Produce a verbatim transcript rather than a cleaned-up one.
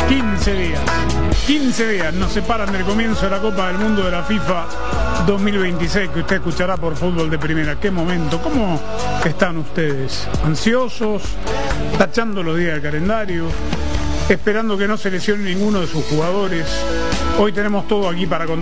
quince días. quince días nos separan del comienzo de la Copa del Mundo de la FIFA dos mil veintiséis, que usted escuchará por Fútbol de Primera. Qué momento. ¿Cómo están ustedes? ¿Ansiosos? ¿Tachando los días del calendario? ¿Esperando que no se lesione ninguno de sus jugadores? Hoy tenemos todo aquí para contar.